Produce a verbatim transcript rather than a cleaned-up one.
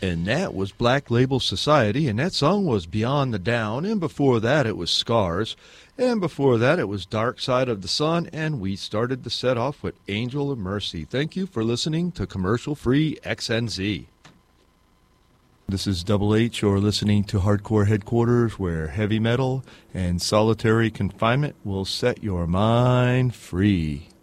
And that was Black Label Society, and that song was Beyond the Down, and before that it was Scars, and before that it was Dark Side of the Sun, and we started the set off with Angel of Mercy. Thank you for listening to commercial-free X N Z. This is Double H. You're listening to Hardcore Headquarters, where heavy metal and solitary confinement will set your mind free.